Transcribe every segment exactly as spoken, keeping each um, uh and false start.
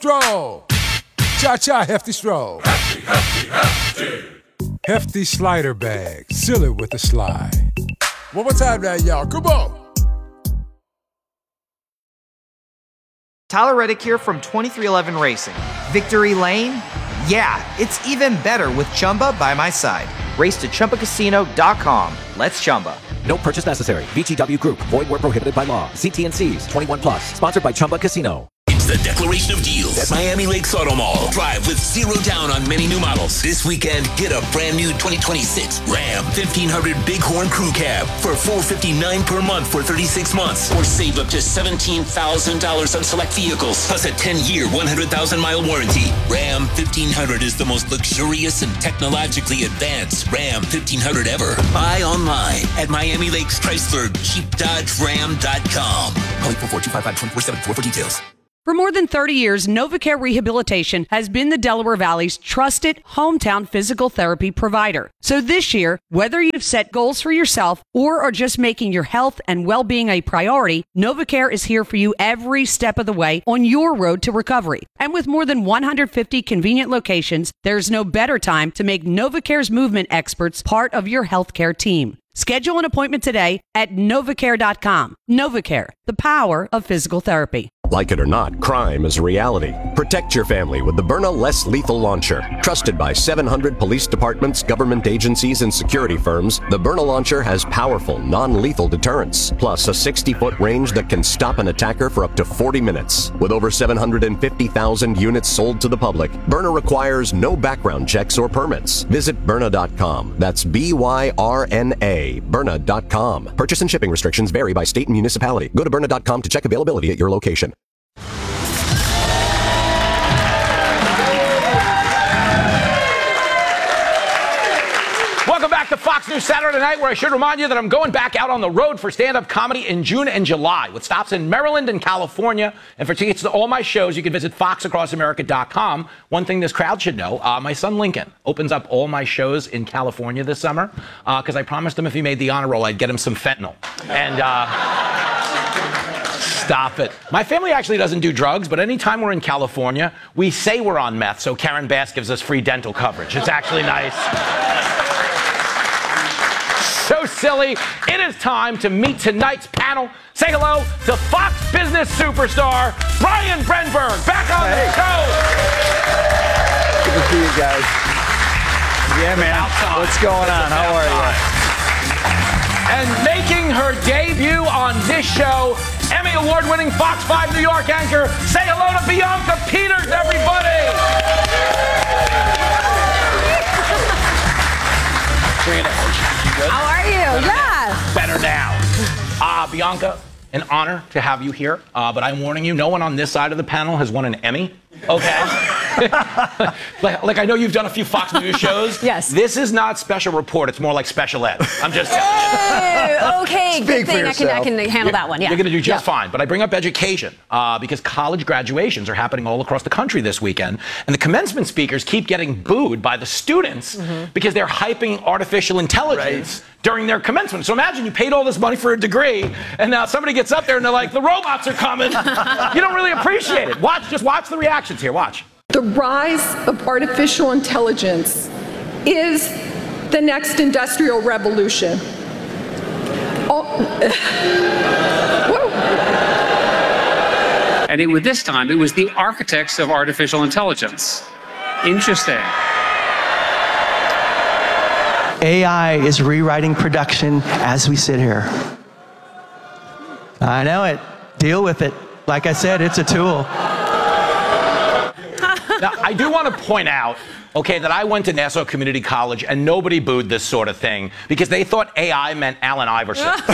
Stroll. Cha-cha, hefty stroll. Hefty, hefty, hefty. Hefty slider bag. Seal it with a slide. One more time now, y'all. Come on. Tyler Reddick here from twenty-three eleven Racing. Victory Lane? Yeah, it's even better with Chumba by my side. Race to Chumba Casino dot com. Let's Chumba. No purchase necessary. V G W Group. Void where prohibited by law. See T and C's. twenty-one plus. Sponsored by Chumba Casino. It's the Declaration of Deals at Miami Lakes Auto Mall. Drive with zero down on many new models. This weekend, get a brand new twenty twenty-six Ram fifteen hundred Bighorn Crew Cab for four hundred fifty-nine dollars per month for thirty-six months. Or save up to seventeen thousand dollars on select vehicles, plus a ten-year, one hundred thousand mile warranty. Ram fifteen hundred is the most luxurious and technologically advanced Ram fifteen hundred ever. Buy online at Miami Lakes Chrysler Jeep Dodge Ram dot com. Call four four two five five two four seven four for details. For more than thirty years, NovaCare Rehabilitation has been the Delaware Valley's trusted hometown physical therapy provider. So this year, whether you've set goals for yourself or are just making your health and well-being a priority, NovaCare is here for you every step of the way on your road to recovery. And with more than one hundred fifty convenient locations, there's no better time to make NovaCare's movement experts part of your healthcare team. Schedule an appointment today at novacare dot com. NovaCare, the power of physical therapy. Like it or not, crime is a reality. Protect your family with the Byrna Less Lethal Launcher. Trusted by seven hundred police departments, government agencies, and security firms, the Byrna Launcher has powerful, non-lethal deterrence, plus a sixty-foot range that can stop an attacker for up to forty minutes. With over seven hundred fifty thousand units sold to the public, Byrna requires no background checks or permits. Visit Byrna dot com. That's B Y R N A, Byrna dot com. Purchase and shipping restrictions vary by state and municipality. Go to Byrna dot com to check availability at your location. Welcome back to Fox News Saturday Night, where I should remind you that I'm going back out on the road for stand-up comedy in June and July, with stops in Maryland and California. And for tickets to all my shows, you can visit fox across america dot com. One thing this crowd should know, uh, my son Lincoln opens up all my shows in California this summer, because uh, I promised him if he made the honor roll, I'd get him some fentanyl. And, uh... Stop it. My family actually doesn't do drugs, but anytime we're in California, we say we're on meth, so Karen Bass gives us free dental coverage. It's actually nice. So silly. It is time to meet tonight's panel. Say hello to Fox Business superstar Brian Brenberg, back on hey. the show. Good to see you guys. Yeah, man. What's going on? How are you? And making her debut on this show, Emmy Award-winning Fox five New York anchor. Say hello to Bianca Peters, everybody. How are you? Yeah. Better now. Uh, Bianca, an honor to have you here. Uh, but I'm warning you, no one on this side of the panel has won an Emmy. Okay. like, like I know you've done a few Fox News shows. Yes. This is not special report. It's more like special ed. I'm just telling hey, you. Okay, good thing I can, I can handle you're, that one. Yeah. You're going to do just yeah. fine. But I bring up education uh, because college graduations are happening all across the country this weekend. And the commencement speakers keep getting booed by the students mm-hmm. because they're hyping artificial intelligence right. during their commencement. So imagine you paid all this money for a degree, and now somebody gets up there and they're like, the robots are coming. You don't really appreciate it. Watch, just watch the reactions here. Watch. The rise of artificial intelligence is the next industrial revolution. Oh. And it was this time, it was the architects of artificial intelligence. Interesting. A I is rewriting production as we sit here. I know it. Deal with it. Like I said, it's a tool. Now, I do want to point out, okay, that I went to Nassau Community College and nobody booed this sort of thing because they thought A I meant Allen Iverson. They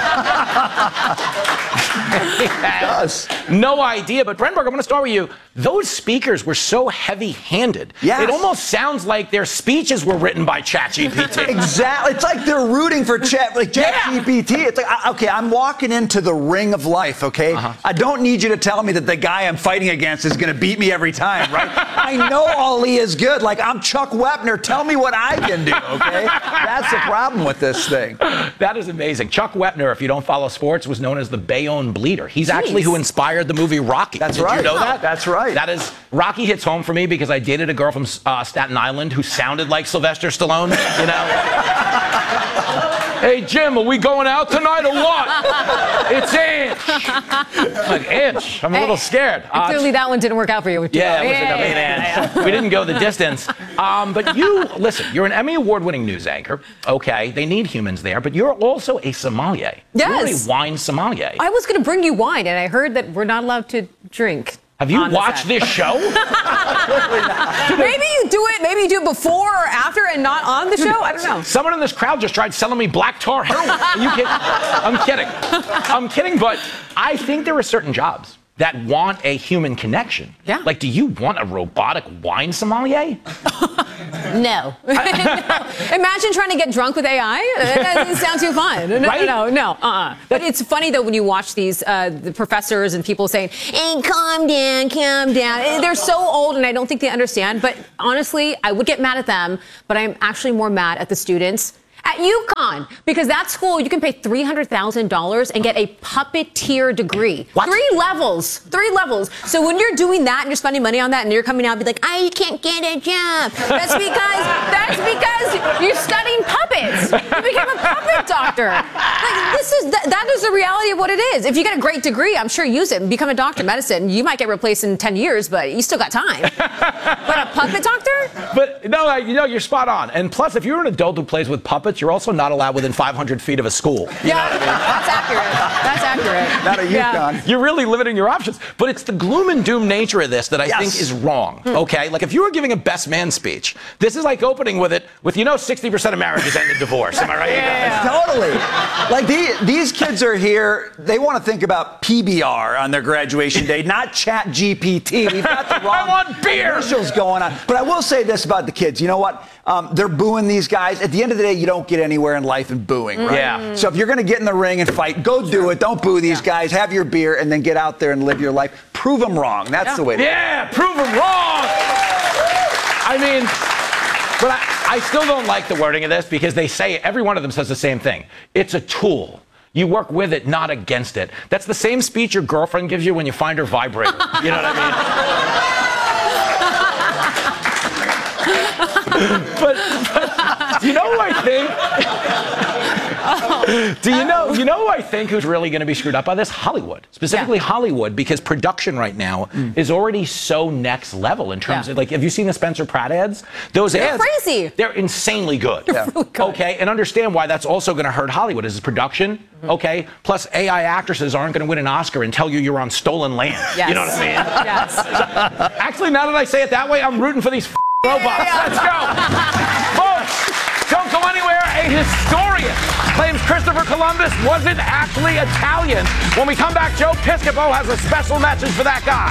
had no idea. But Brenberg, I'm going to start with you. Those speakers were so heavy-handed. Yes. It almost sounds like their speeches were written by ChatGPT. Exactly. It's like they're rooting for Chat, like ChatGPT. Yeah. It's like, okay, I'm walking into the ring of life, okay? Uh-huh. I don't need you to tell me that the guy I'm fighting against is going to beat me every time, right? I know Ali is good. Like, I'm Chuck Wepner. Tell me what I can do, okay? That's the problem with this thing. That is amazing. Chuck Wepner, if you don't follow sports, was known as the Bayonne Bleeder. He's Jeez. actually who inspired the movie Rocky. That's Did right. you know that? That's right. right. That is, Rocky hits home for me because I dated a girl from uh, Staten Island who sounded like Sylvester Stallone, you know? Hey, Jim, are we going out tonight or what? It's Ange. I'm like, Ange, I'm a little scared. Uh, clearly that one didn't work out for you. Yeah, it was yeah, yeah, yeah, yeah. We didn't go the distance. Um, but you, listen, you're an Emmy Award-winning news anchor. Okay, they need humans there, but you're also a sommelier. Yes. You're a wine sommelier. I was going to bring you wine, and I heard that we're not allowed to drink. Have you watched this show? Maybe you do it. Maybe you do it before or after, and not on the show. I don't know. Someone in this crowd just tried selling me black tar heroin. Are you kidding? I'm kidding. I'm kidding. But I think there are certain jobs that want a human connection. Yeah. Like, do you want a robotic wine sommelier? No. Imagine trying to get drunk with A I. That doesn't sound too fun. No, right? no, no, no. Uh-uh. But it's funny, though, when you watch these uh, the professors and people saying, hey, calm down, calm down. They're so old, and I don't think they understand. But honestly, I would get mad at them, but I'm actually more mad at the students at UConn, because that school, you can pay three hundred thousand dollars and get a puppeteer degree. What? Three levels. Three levels. So when you're doing that and you're spending money on that and you're coming out and be like, I can't get a job. That's because, that's because you're studying puppets. You became a puppet doctor. Like, this is, th- that is the reality of what it is. If you get a great degree, I'm sure use it and become a doctor of medicine. You might get replaced in ten years, but you still got time. But a puppet doctor? But no, you know, you're spot on. And plus, if you're an adult who plays with puppets, you're also not allowed within five hundred feet of a school. You yeah, I mean? That's accurate. That's accurate. Not a UConn. Yeah. You're really limiting your options. But it's the gloom and doom nature of this that I yes. think is wrong. Hmm. Okay? Like, if you were giving a best man speech, this is like opening with it with, you know, sixty percent of marriages end in divorce. Am I right? Yeah. Totally. Like, the, these kids are here, they want to think about P B R on their graduation day, not Chat G P T. We've got the wrong I want beer. commercials going on. But I will say this about the kids. You know what? Um, they're booing these guys. At the end of the day, you don't get anywhere in life in booing, right? Yeah. So if you're going to get in the ring and fight, go do it. Don't boo these yeah. guys. Have your beer and then get out there and live your life. Prove them wrong. That's yeah. the way to Yeah, prove them wrong. I mean, but I, I still don't like the wording of this because they say, every one of them says the same thing. It's a tool. You work with it, not against it. That's the same speech your girlfriend gives you when you find her vibrator. You know what I mean? but, but do you know who I think? do you know? You know who I think who's really going to be screwed up by this? Hollywood, specifically yeah. Hollywood, because production right now mm. is already so next level in terms yeah. of like. Have you seen the Spencer Pratt ads? Those they're ads, crazy. They're insanely good. They're yeah. really good. Okay, and understand why that's also going to hurt Hollywood is production. Mm-hmm. Okay, plus A I actresses aren't going to win an Oscar and tell you you're on stolen land. Yes. You know what I mean? Yes. Actually, now that I say it that way, I'm rooting for these f- robots. Yeah. Let's go. Folks, don't go anywhere. A historian claims Christopher Columbus wasn't actually Italian. When we come back, Joe Piscopo has a special message for that guy.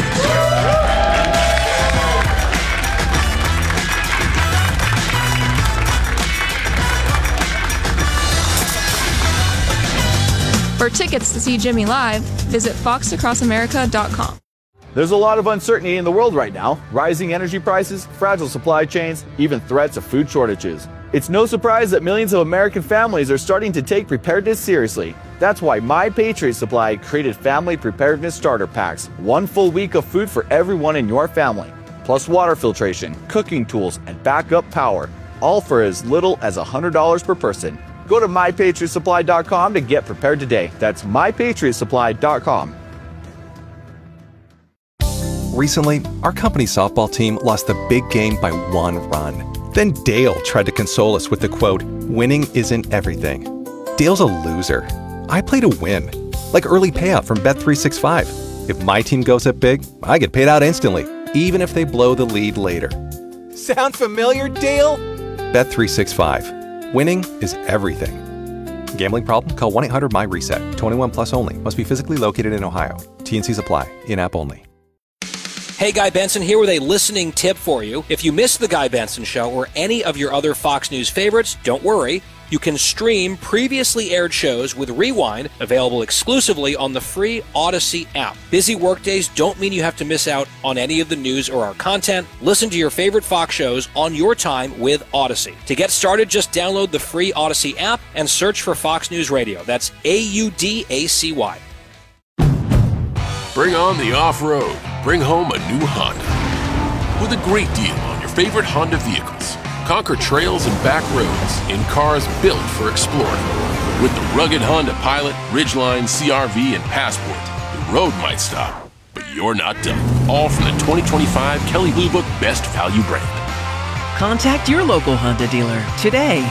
For tickets to see Jimmy live, visit fox across america dot com. There's a lot of uncertainty in the world right now. Rising energy prices, fragile supply chains, even threats of food shortages. It's no surprise that millions of American families are starting to take preparedness seriously. That's why My Patriot Supply created Family Preparedness Starter Packs. One full week of food for everyone in your family. Plus water filtration, cooking tools, and backup power. All for as little as one hundred dollars per person. Go to my patriot supply dot com to get prepared today. That's my patriot supply dot com. Recently, our company's softball team lost the big game by one run. Then Dale tried to console us with the quote, winning isn't everything. Dale's a loser. I play to win. Like early payout from Bet three sixty-five. If my team goes up big, I get paid out instantly, even if they blow the lead later. Sound familiar, Dale? Bet three sixty-five. Winning is everything. Gambling problem? Call one eight hundred my reset. twenty-one plus only. Must be physically located in Ohio. T N Cs apply. In-app only. Hey, Guy Benson here with a listening tip for you. If you missed the Guy Benson Show or any of your other Fox News favorites, don't worry. You can stream previously aired shows with Rewind, available exclusively on the free Odyssey app. Busy workdays don't mean you have to miss out on any of the news or our content. Listen to your favorite Fox shows on your time with Odyssey. To get started, just download the free Odyssey app and search for Fox News Radio. That's A U D A C Y. Bring on the off-road. bring home a new Honda. With a great deal on your favorite Honda vehicles. Conquer trails and back roads in cars built for exploring. With the rugged Honda Pilot, Ridgeline, C R V, and Passport, the road might stop, but you're not done. All from the twenty twenty-five Kelley Blue Book Best Value brand. Contact your local Honda dealer today.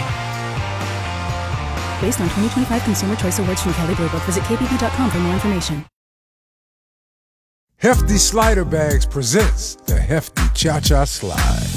Based on twenty twenty-five Consumer Choice Awards from Kelley Blue Book. Visit K B B dot com for more information. Hefty Slider Bags presents the Hefty Cha-Cha Slide.